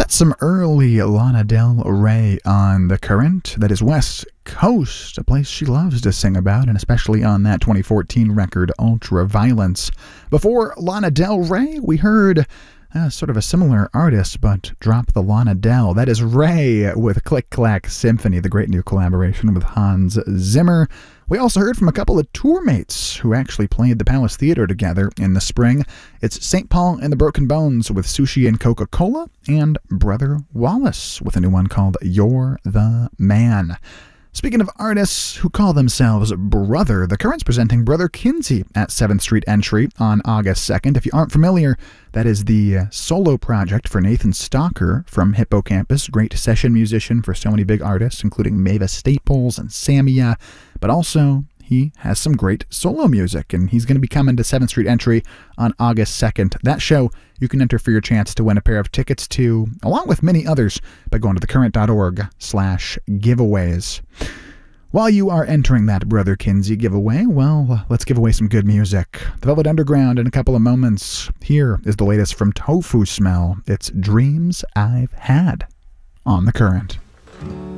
That's some early Lana Del Rey on The Current. That is West Coast, a place she loves to sing about, and especially on that 2014 record, Ultraviolence. Before Lana Del Rey, we heard sort of a similar artist, but drop the Lana Del. That is Ray with Click Clack Symphony, the great new collaboration with Hans Zimmer. We also heard from a couple of tour mates who actually played the Palace Theater together in the spring. It's St. Paul and the Broken Bones with Sushi and Coca-Cola, and Brother Wallace with a new one called You're the Man. Speaking of artists who call themselves Brother, The Current's presenting Brother Kinsey at 7th Street Entry on August 2nd. If you aren't familiar, that is the solo project for Nathan Stalker from Hippocampus, great session musician for so many big artists, including Mavis Staples and Samia, but also he has some great solo music, and he's going to be coming to 7th Street Entry on August 2nd. That show you can enter for your chance to win a pair of tickets to, along with many others, by going to thecurrent.org/giveaways. While you are entering that Brother Kinsey giveaway, well, let's give away some good music. The Velvet Underground in a couple of moments. Here is the latest from Tofu Smell. It's Dreams I've Had on The Current.